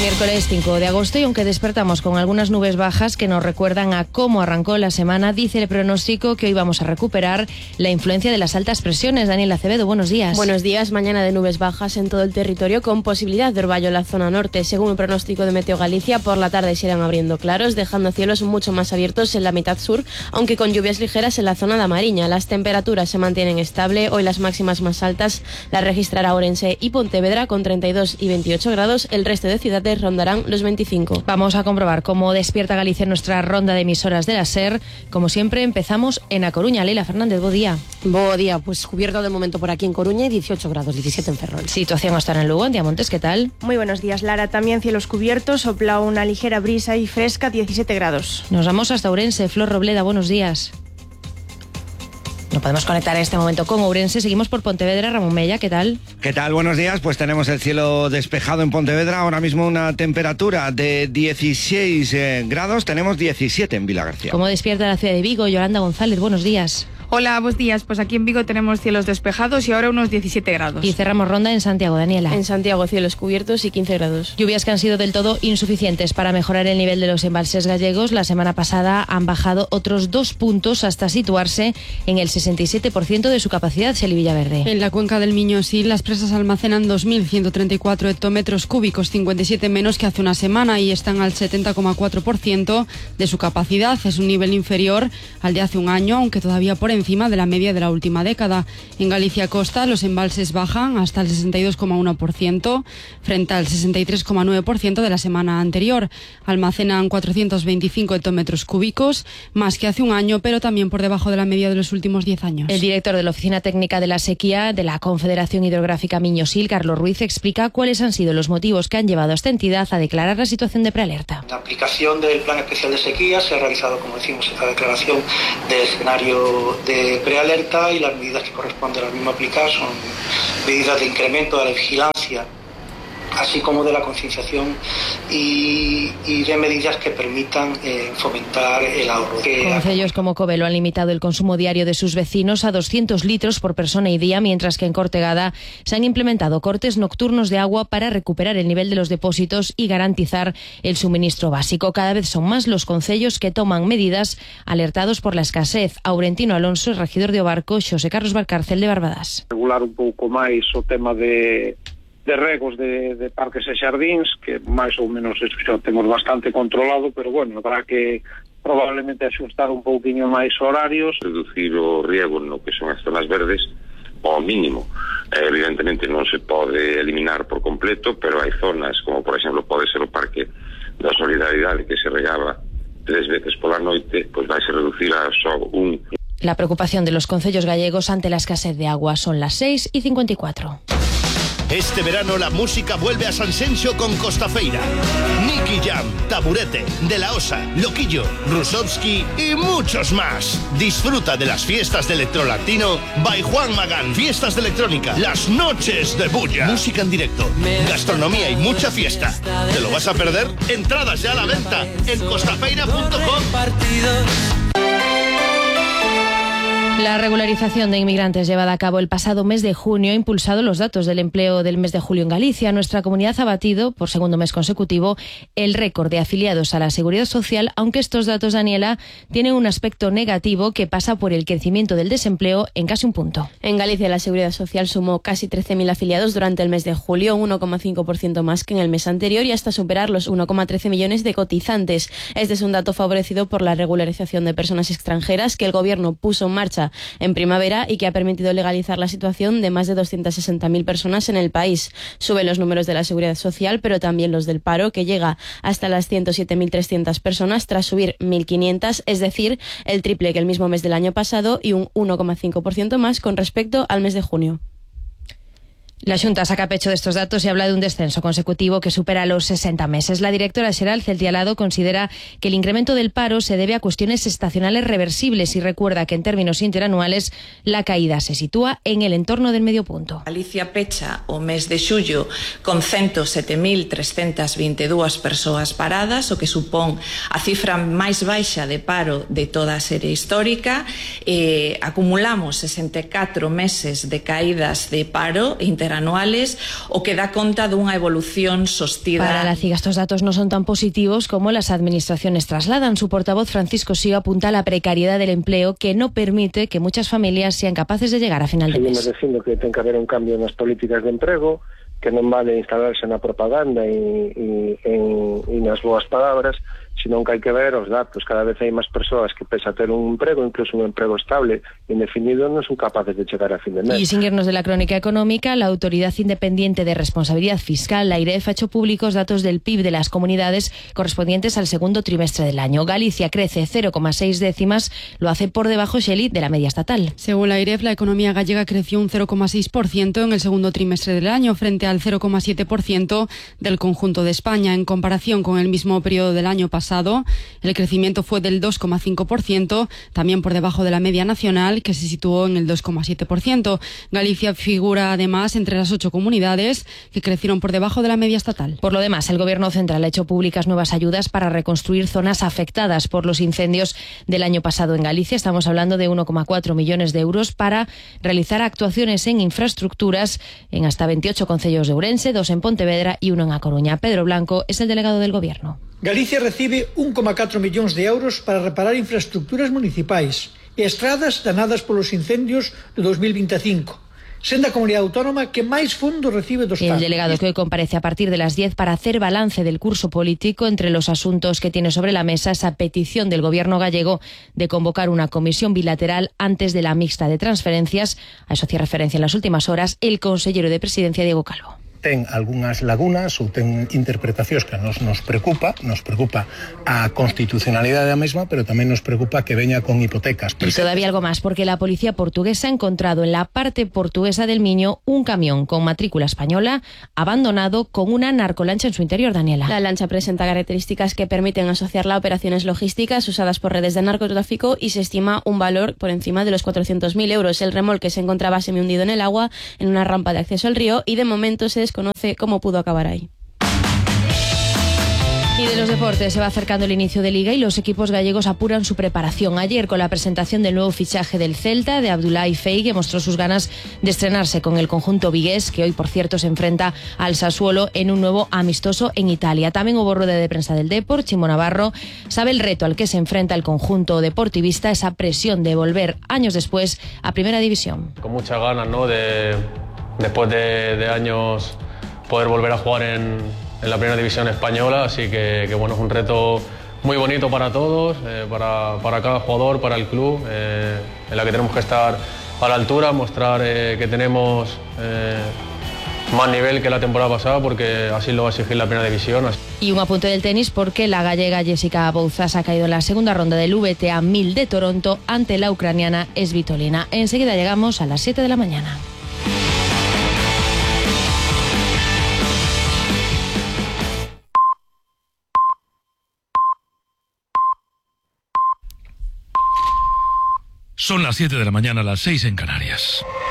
Miércoles 5 de agosto y aunque despertamos con algunas nubes bajas que nos recuerdan a cómo arrancó la semana, dice el pronóstico que hoy vamos a recuperar la influencia de las altas presiones. Daniel Acevedo, buenos días. Buenos días, mañana de nubes bajas en todo el territorio con posibilidad de orvallo en la zona norte. Según el pronóstico de Meteo Galicia, por la tarde se irán abriendo claros, dejando cielos mucho más abiertos en la mitad sur, aunque con lluvias ligeras en la zona de Mariña. Las temperaturas se mantienen estable, hoy las máximas más altas las registrará Ourense y Pontevedra con 32 y 28 grados, el resto de ciudades rondarán los 25. Vamos a comprobar cómo despierta Galicia en nuestra ronda de emisoras de la SER. Como siempre, empezamos en A Coruña. Leila Fernández, bo día. Bo día, pues cubierto de momento por aquí en Coruña y 18 grados, 17 en Ferrol. Situación hasta en Lugo, en Diamontes, ¿qué tal? Muy buenos días, Lara. También cielos cubiertos, sopla una ligera brisa y fresca, 17 grados. Nos vamos hasta Ourense. Flor Robleda, buenos días. No podemos conectar en este momento con Ourense. Seguimos por Pontevedra. Ramón Mella, ¿qué tal? ¿Qué tal? Buenos días. Pues tenemos el cielo despejado en Pontevedra. Ahora mismo una temperatura de 16 grados. Tenemos 17 en Vilagarcía. ¿Cómo despierta la ciudad de Vigo? Yolanda González, buenos días. Hola, buenos días. Pues aquí en Vigo tenemos cielos despejados y ahora unos 17 grados. Y cerramos ronda en Santiago, Daniela. En Santiago, cielos cubiertos y 15 grados. Lluvias que han sido del todo insuficientes para mejorar el nivel de los embalses gallegos. La semana pasada han bajado otros 2 puntos hasta situarse en el 67% de su capacidad. Celi Villaverde. En la cuenca del Miño-Sil, las presas almacenan 2.134 hectómetros cúbicos, 57 menos que hace una semana, y están al 70,4% de su capacidad. Es un nivel inferior al de hace un año, aunque todavía por encima de la media de la última década. En Galicia Costa los embalses bajan hasta el 62,1% frente al 63,9% de la semana anterior. Almacenan 425 hectómetros cúbicos, más que hace un año, pero también por debajo de la media de los últimos 10 años. El director de la Oficina Técnica de la Sequía de la Confederación Hidrográfica Miño-Sil, Carlos Ruiz, explica cuáles han sido los motivos que han llevado a esta entidad a declarar la situación de prealerta. La aplicación del Plan Especial de Sequía se ha realizado, como decimos, esta declaración de escenario de prealerta, y las medidas que corresponde a la misma aplicar son medidas de incremento de la vigilancia, así como de la concienciación y de medidas que permitan fomentar el ahorro. Concellos como Covelo han limitado el consumo diario de sus vecinos a 200 litros por persona y día, mientras que en Cortegada se han implementado cortes nocturnos de agua para recuperar el nivel de los depósitos y garantizar el suministro básico. Cada vez son más los concellos que toman medidas alertados por la escasez. Aurentino Alonso, regidor de Obarco, Xosé Carlos Valcárcel de Barbadas. Regular un pouco máis o tema de regos de parques e xardíns, que máis ou menos eso xa temos bastante controlado, pero bueno, habrá que probablemente axustar un pouquiño máis horarios. Reducir o riego no que son as zonas verdes ao mínimo. Evidentemente non se pode eliminar por completo, pero hai zonas, como por exemplo pode ser o Parque da Solidaridade, que se regaba 3 veces pola noite, pois vai se reducir a só un. La preocupación de los concellos gallegos ante la escasez de agua. Son las 6:54. Este verano la música vuelve a Sanxenxo con Costafeira. Nicky Jam, Taburete, De La Osa, Loquillo, Rusovski y muchos más. Disfruta de las fiestas de Electrolatino by Juan Magán. Fiestas de electrónica, las noches de bulla. Música en directo, gastronomía y mucha fiesta. ¿Te lo vas a perder? Entradas ya a la venta en costafeira.com. La regularización de inmigrantes llevada a cabo el pasado mes de junio ha impulsado los datos del empleo del mes de julio en Galicia. Nuestra comunidad ha batido, por segundo mes consecutivo, el récord de afiliados a la Seguridad Social, aunque estos datos, Daniela, tienen un aspecto negativo que pasa por el crecimiento del desempleo en casi un punto. En Galicia, la Seguridad Social sumó casi 13.000 afiliados durante el mes de julio, un 1,5% más que en el mes anterior, y hasta superar los 1,13 millones de cotizantes. Este es un dato favorecido por la regularización de personas extranjeras que el Gobierno puso en marcha en primavera y que ha permitido legalizar la situación de más de 260.000 personas en el país. Suben los números de la Seguridad Social, pero también los del paro, que llega hasta las 107.300 personas tras subir 1.500, es decir, el triple que el mismo mes del año pasado y un 1,5% más con respecto al mes de junio. La Xunta saca pecho de estos datos y habla de un descenso consecutivo que supera los 60 meses. La directora xeral, Celtia Lado, considera que el incremento del paro se debe a cuestiones estacionales reversibles y recuerda que en términos interanuales la caída se sitúa en el entorno del medio punto. Galicia pecha o mes de xullo con 107.322 persoas paradas, o que supón a cifra máis baixa de paro de toda a serie histórica. Acumulamos 64 meses de caídas de paro interanual interanuales o que dá conta dunha evolución sostida. Para la CIG estos datos no son tan positivos como las administraciones trasladan. Su portavoz Francisco Sío apunta a la precariedad del empleo que no permite que muchas familias sean capaces de llegar a final de mes. Seguimos dicindo que ten que haber un cambio nas políticas de emprego, que non vale instalarse na propaganda e nas boas palabras, sino que hai que ver os datos. Cada vez hai máis persoas que, pese a ter un emprego, incluso un emprego estable, indefinido, non son capaces de chegar a fin de mes. Y sin irnos de la crónica económica, la Autoridad Independiente de Responsabilidad Fiscal, la AIREF, ha hecho públicos datos del PIB de las comunidades correspondientes al segundo trimestre del año. Galicia crece 0,6 décimas, lo hace por debajo, Shelley, de la media estatal. Según la AIREF, la economía gallega creció un 0,6% en el segundo trimestre del año, frente al 0,7% del conjunto de España. En comparación con el mismo periodo del año pasado, el crecimiento fue del 2,5%, también por debajo de la media nacional, que se situó en el 2,7%. Galicia figura además entre las 8 comunidades que crecieron por debajo de la media estatal. Por lo demás, el Gobierno central ha hecho públicas nuevas ayudas para reconstruir zonas afectadas por los incendios del año pasado en Galicia. Estamos hablando de 1,4 millones de euros para realizar actuaciones en infraestructuras en hasta 28 concellos de Ourense, 2 en Pontevedra y 1 en A Coruña. Pedro Blanco es el delegado del Gobierno. Galicia recibe 1,4 millóns de euros para reparar infraestructuras municipais e estradas danadas polos incendios de 2025. Sendo a comunidade autónoma que máis fondos recibe do Estado. El delegado que hoy comparece a partir de las 10 para hacer balance del curso político. Entre los asuntos que tiene sobre la mesa esa petición del Gobierno gallego de convocar una comisión bilateral antes de la mixta de transferencias. A eso hacía referencia en las últimas horas el consellero de Presidencia, Diego Calvo. Ten algunhas lagunas ou ten interpretacións que nos preocupa a constitucionalidade da mesma, pero tamén nos preocupa que veña con hipotecas. Y todavía algo más, porque la policía portuguesa ha encontrado en la parte portuguesa del Miño un camión con matrícula española abandonado con una narcolancha en su interior, Daniela. La lancha presenta características que permiten asociarla a operaciones logísticas usadas por redes de narcotráfico y se estima un valor por encima de los 400.000 euros. El remolque se encontraba semihundido en el agua en una rampa de acceso al río y de momento se desconoce cómo pudo acabar ahí. Y de los deportes, se va acercando el inicio de Liga y los equipos gallegos apuran su preparación. Ayer, con la presentación del nuevo fichaje del Celta, de Abdoulaye Faye, que mostró sus ganas de estrenarse con el conjunto vigués, que hoy, por cierto, se enfrenta al Sassuolo en un nuevo amistoso en Italia. También hubo rueda de prensa del Depor. Chimo Navarro sabe el reto al que se enfrenta el conjunto deportivista, esa presión de volver años después a Primera División. Con muchas ganas, ¿no?, después de años poder volver a jugar en la Primera División española, así que bueno, es un reto muy bonito para todos, para cada jugador, para el club, en la que tenemos que estar a la altura, mostrar que tenemos más nivel que la temporada pasada, porque así lo va a exigir la Primera División. Y un apunte del tenis, porque la gallega Jessica Bouzas ha caído en la segunda ronda del WTA 1000 de Toronto ante la ucraniana Svitolina. Enseguida llegamos a las 7 de la mañana. Son las 7 de la mañana, las 6 en Canarias.